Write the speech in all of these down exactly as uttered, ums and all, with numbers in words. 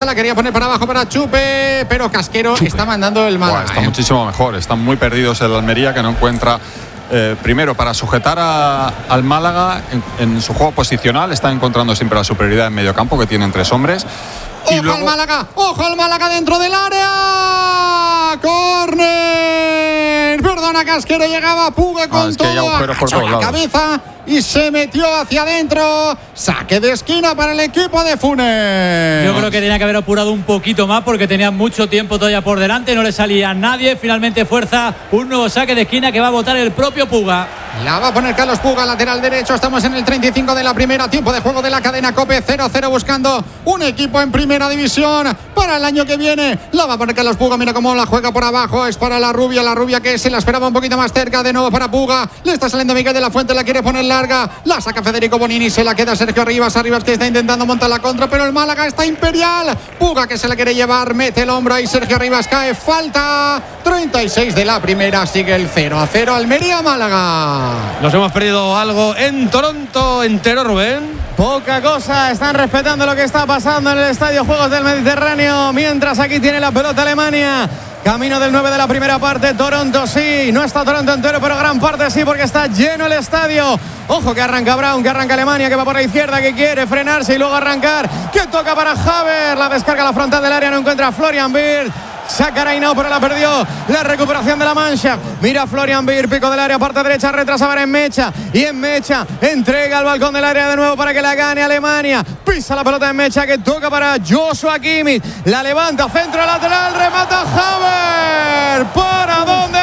la quería poner para abajo para Chupe, pero Casquero Chupe. está mandando el Málaga. Buah, está ¿eh? muchísimo mejor. Están muy perdidos el Almería, que no encuentra. Eh, primero, para sujetar a, al Málaga en, en su juego posicional, está encontrando siempre la superioridad en medio campo, que tienen tres hombres. ¡Ojo y luego... al Málaga! ¡Ojo al Málaga dentro del área! ¡Córner! Perdona, Casquero, llegaba Puga con ah, es que todo, agachó la cabeza y se metió hacia adentro. Saque de esquina para el equipo de Funes. Yo creo que tenía que haber apurado un poquito más porque tenía mucho tiempo todavía por delante, no le salía a nadie. Finalmente fuerza un nuevo saque de esquina que va a botar el propio Puga. La va a poner Carlos Puga, lateral derecho. Estamos en el treinta y cinco de la primera. Tiempo de juego de la cadena COPE. cero cero buscando un equipo en primera división para el año que viene. La va a poner Carlos Puga. Mira cómo la juega por abajo. Es para la rubia. La rubia que se la esperaba un poquito más cerca. De nuevo para Puga. Le está saliendo Miguel de la Fuente. La quiere poner larga. La saca Federico Bonini. Se la queda Sergio Arribas. Arribas que está intentando montar la contra. Pero el Málaga está imperial. Puga que se la quiere llevar. Mete el hombro. Y Sergio Arribas cae. Falta. treinta y seis de la primera. Sigue el cero a cero. Almería-Málaga. Nos hemos perdido algo en Toronto entero, Rubén. Poca cosa, están respetando lo que está pasando en el Estadio Juegos del Mediterráneo, mientras aquí tiene la pelota Alemania. Camino del nueve de la primera parte. Toronto sí, no está Toronto entero, pero gran parte sí, porque está lleno el estadio. Ojo que arranca Brown, que arranca Alemania, que va por la izquierda, que quiere frenarse y luego arrancar, que toca para Haver, la descarga a la frontal del área, no encuentra a Florian Wirtz. Saca Reinao, pero la perdió. La recuperación de la Mancha. Mira Florian Wirtz, pico del área, parte derecha, retrasa ahora en Mecha. Y en Mecha entrega al balcón del área de nuevo para que la gane Alemania. Pisa la pelota en Mecha, que toca para Joshua Kimmich. La levanta, centro lateral, remata Haver. ¿Para dónde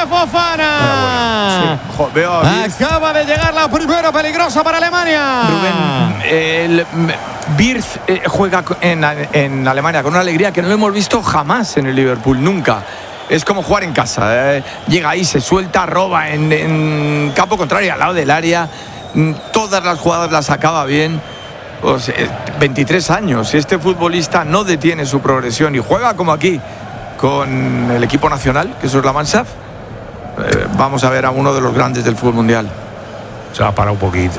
Fofana? Sí. Jo, veo Acaba de llegar la primera peligrosa para Alemania. Rubén, el Wirtz eh, juega en, en Alemania con una alegría que no lo hemos visto jamás en el Liverpool, nunca. Es como jugar en casa, eh. Llega ahí, se suelta, roba en, en campo contrario, al lado del área. Todas las jugadas las acaba bien. Pues, eh, veintitrés años, y este futbolista no detiene su progresión y juega como aquí con el equipo nacional, que eso es la Mannschaft. Eh, vamos a ver a uno de los grandes del fútbol mundial. Se ha parado un poquito.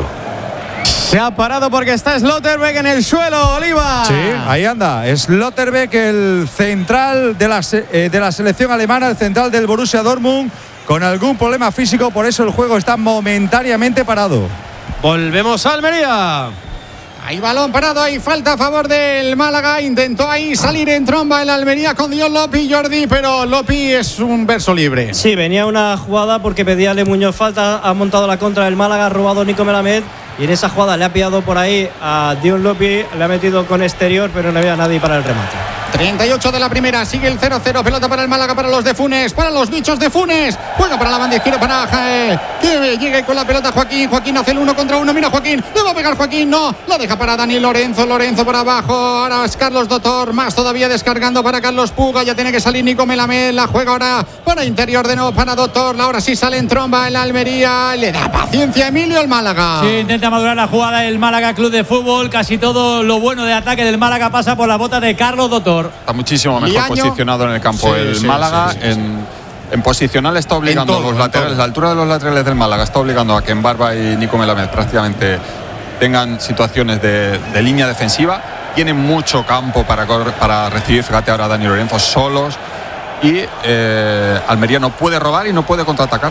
Se ha parado porque está Slotterbeck en el suelo, Oliva. Sí, ahí anda. Slotterbeck, el central de la, eh, de la selección alemana, el central del Borussia Dortmund, con algún problema físico, por eso el juego está momentáneamente parado. Volvemos a Almería. Hay balón parado, hay falta a favor del Málaga. Intentó ahí salir en tromba el Almería con Dion Lopi, Jordi, pero Lopi es un verso libre. Sí, venía una jugada porque pedía Ale Muñoz falta, ha montado la contra del Málaga, ha robado Nico Melamed y en esa jugada le ha pillado por ahí a Dion Lopi, le ha metido con exterior, pero no había nadie para el remate. treinta y ocho de la primera, sigue el cero cero, pelota para el Málaga, para los de Funes, para los bichos de Funes, juega para la banda izquierda para Jae, que llegue con la pelota Joaquín, Joaquín hace el uno contra uno, mira Joaquín, le va a pegar Joaquín, no, la deja para Dani Lorenzo, Lorenzo por abajo, ahora es Carlos Dotor, más todavía descargando para Carlos Puga, ya tiene que salir Nico Melamed, la juega ahora para interior de nuevo para Dotor, ahora sí sale en tromba el Almería, le da paciencia Emilio el Málaga. Sí, intenta madurar la jugada el Málaga Club de Fútbol, casi todo lo bueno de ataque del Málaga pasa por la bota de Carlos Dotor. Está muchísimo mejor Liaño. posicionado en el campo Sí, el sí, Málaga. sí, sí, sí. En, en posicional está obligando En todo, a los en laterales, todo. la altura de los laterales del Málaga está obligando a que Embarba y Nico Melamed prácticamente tengan situaciones de, de línea defensiva. Tienen mucho campo para, correr, para recibir, fíjate ahora Dani Lorenzo solos, y eh, Almería no puede robar y no puede contraatacar.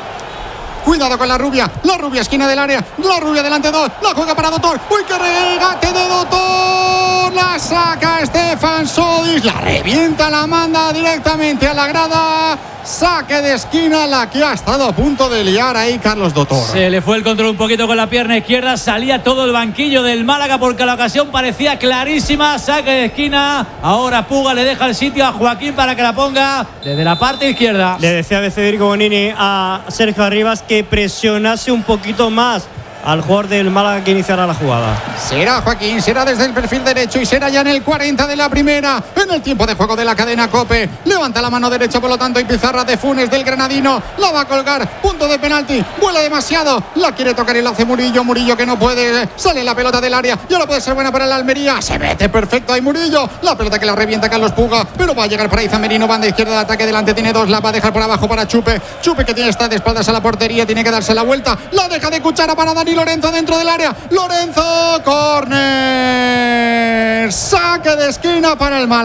Cuidado con la rubia, la rubia esquina del área, la rubia delante dos, la juega para Dotor, uy que regate de Dotor, la saca Stefan Sodis, la revienta, la manda directamente a la grada, saque de esquina, la que ha estado a punto de liar ahí Carlos Dotor. Se le fue el control un poquito con la pierna izquierda, salía todo el banquillo del Málaga porque la ocasión parecía clarísima, saque de esquina, ahora Puga le deja el sitio a Joaquín para que la ponga desde la parte izquierda. Le decía de Federico Bonini a Sergio Arribas que presionase un poquito más al jugador del Málaga que iniciará la jugada. Será Joaquín, será desde el perfil derecho y será ya en el cuarenta de la primera, en el tiempo de juego de la cadena COPE. Levanta la mano derecha, por lo tanto, y pizarra de Funes del granadino. La va a colgar, punto de penalti, vuela demasiado, la quiere tocar y la hace Murillo, Murillo que no puede, sale la pelota del área y ahora puede ser buena para el Almería. Se mete perfecto ahí Murillo, la pelota que la revienta Carlos Puga, pero va a llegar para Iza Merino, banda izquierda de ataque, delante tiene dos, la va a dejar por abajo para Chupe. Chupe que tiene está de espaldas a la portería, tiene que darse la vuelta, la deja de cuchara para Dani Lorenzo dentro del área. Lorenzo, córner, saque de esquina para el Málaga.